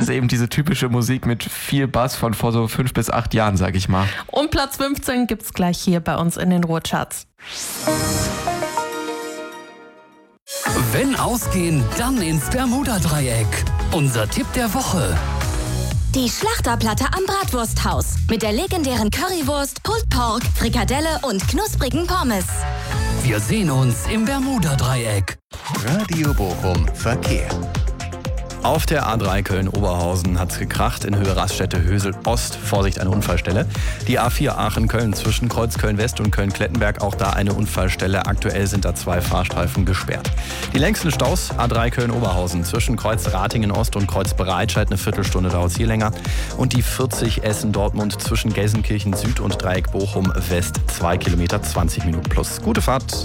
ist eben diese typische Musik mit viel Bass von vor so 5 bis 8 Jahren, sag ich mal. Und Platz 15 gibt's gleich hier bei uns in den Ruhrcharts. Wenn ausgehen, dann ins Bermuda-Dreieck. Unser Tipp der Woche. Die Schlachterplatte am Bratwursthaus mit der legendären Currywurst, Pulled Pork, Frikadelle und knusprigen Pommes. Wir sehen uns im Bermuda-Dreieck. Radio Bochum Verkehr. Auf der A3 Köln-Oberhausen hat es gekracht in Höhe Raststätte Hösel-Ost. Vorsicht, eine Unfallstelle. Die A4 Aachen-Köln zwischen Kreuz Köln-West und Köln-Klettenberg, auch da eine Unfallstelle. Aktuell sind da 2 Fahrstreifen gesperrt. Die längsten Staus A3 Köln-Oberhausen zwischen Kreuz Ratingen-Ost und Kreuz Bereitscheid. Eine Viertelstunde dauert es hier länger. Und die 40 Essen-Dortmund zwischen Gelsenkirchen-Süd und Dreieck Bochum-West 2 Kilometer, 20 Minuten plus. Gute Fahrt.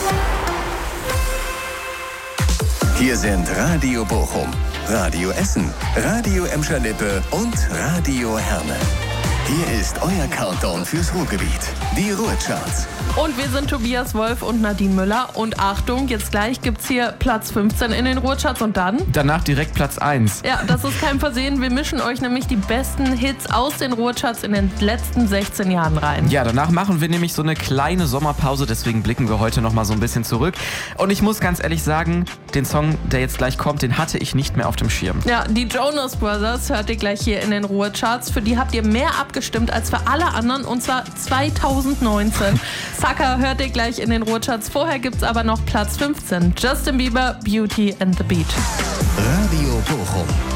Hier sind Radio Bochum, Radio Essen, Radio Emscher-Lippe und Radio Herne. Hier ist euer Countdown fürs Ruhrgebiet, die Ruhrcharts. Und wir sind Tobias Wolf und Nadine Müller. Und Achtung, jetzt gleich gibt's hier Platz 15 in den Ruhrcharts und dann? Danach direkt Platz 1. Ja, das ist kein Versehen. Wir mischen euch nämlich die besten Hits aus den Ruhrcharts in den letzten 16 Jahren rein. Ja, danach machen wir nämlich so eine kleine Sommerpause, deswegen blicken wir heute nochmal so ein bisschen zurück. Und ich muss ganz ehrlich sagen, den Song, der jetzt gleich kommt, den hatte ich nicht mehr auf dem Schirm. Ja, die Jonas Brothers hört ihr gleich hier in den Ruhrcharts. Für die habt ihr mehr abgestimmt als für alle anderen, und zwar 2019. Sucker hört ihr gleich in den Ruhrcharts. Vorher gibt's aber noch Platz 15. Justin Bieber, Beauty and the Beat. Radio Bochum.